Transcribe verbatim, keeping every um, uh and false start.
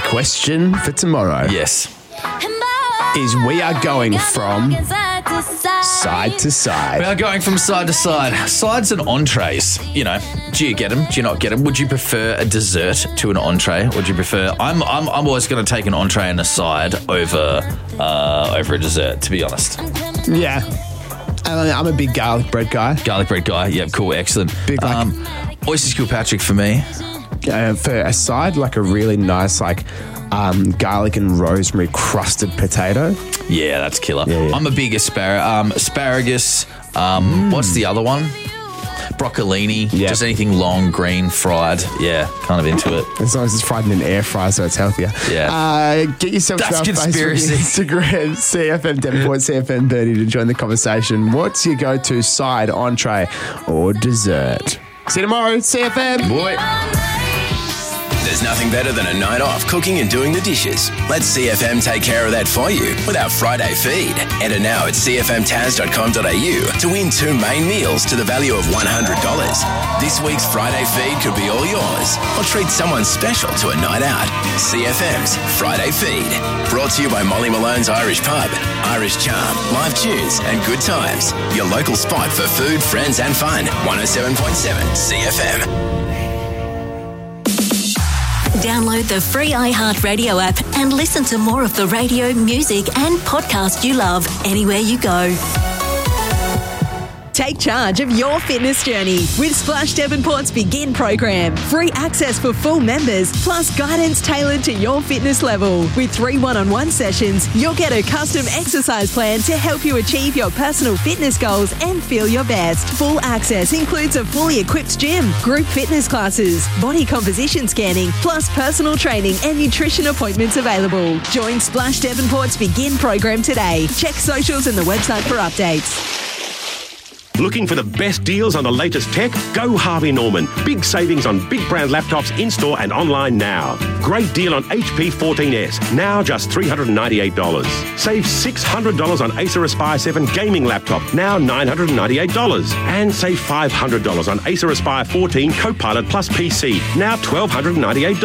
question for tomorrow Yes. is we are going from side to side. We are going from side to side. Sides and entrees. You know, do you get them? Do you not get them? Would you prefer a dessert to an entree? Would you prefer? I'm I'm, I'm always going to take an entree and a side over uh, over a dessert. To be honest. Yeah. I'm a big garlic bread guy. Garlic bread guy. Yep. Cool. Excellent. Big like, um, Oysters Kilpatrick for me. Uh, for a side, like a really nice, like um, garlic and rosemary crusted potato. Yeah, that's killer. Yeah, yeah. I'm a big aspar- um, asparagus. Um, mm. What's the other one? Broccolini. Yep. Just anything long, green, fried. Yeah, kind of into it. As long as it's fried in an air fryer, so it's healthier. Yeah. Uh, get yourself That's to our conspiracy. Facebook, Instagram, C F M Devonport, C F M Bernie to join the conversation. What's your go-to side, entree, or dessert? See you tomorrow, C F M. Boy. There's nothing better than a night off cooking and doing the dishes. Let C F M take care of that for you with our Friday feed. Enter now at c f m taz dot com dot a u to win two main meals to the value of one hundred dollars. This week's Friday feed could be all yours, or treat someone special to a night out. C F M's Friday feed. Brought to you by Molly Malone's Irish Pub, Irish Charm, live tunes and good times. Your local spot for food, friends and fun. one oh seven point seven C F M. Download the free iHeartRadio app and listen to more of the radio, music and podcast you love anywhere you go. Take charge of your fitness journey with Splash Devonport's Begin program. Free access for full members, plus guidance tailored to your fitness level. With three one-on-one sessions, you'll get a custom exercise plan to help you achieve your personal fitness goals and feel your best. Full access includes a fully equipped gym, group fitness classes, body composition scanning, plus personal training and nutrition appointments available. Join Splash Devonport's Begin program today. Check socials and the website for updates. Looking for the best deals on the latest tech? Go Harvey Norman. Big savings on big brand laptops in-store and online now. Great deal on H P fourteen S, now just three hundred ninety-eight dollars. Save six hundred dollars on Acer Aspire seven gaming laptop, now nine hundred ninety-eight dollars. And save five hundred dollars on Acer Aspire fourteen Copilot Plus P C, now one thousand two hundred ninety-eight dollars.